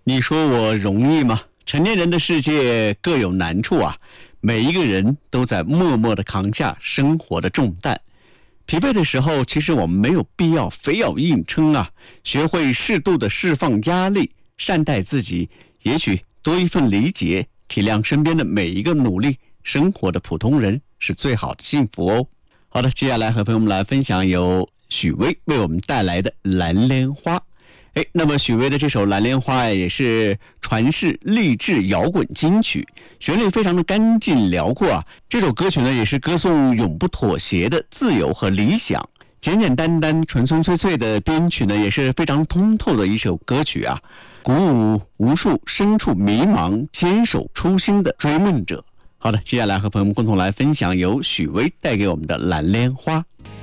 你说我容易吗？成年人的世界各有难处啊，每一个人都在默默地扛下生活的重担。疲惫的时候，其实我们没有必要非要硬撑啊，学会适度的释放压力，善待自己，也许多一份理解，体谅身边的每一个努力生活的普通人，是最好的幸福哦。好的，接下来和朋友们来分享由许巍为我们带来的《蓝莲花》。那么许巍的这首《蓝莲花》也是传世励志摇滚金曲，旋律非常的干净辽阔啊。这首歌曲呢，也是歌颂永不妥协的自由和理想。简简单单、纯纯粹粹的编曲呢，也是非常通透的一首歌曲啊，鼓舞无数身处迷茫、坚守初心的追梦者。好的，接下来和朋友们共同来分享由许巍带给我们的《蓝莲花》。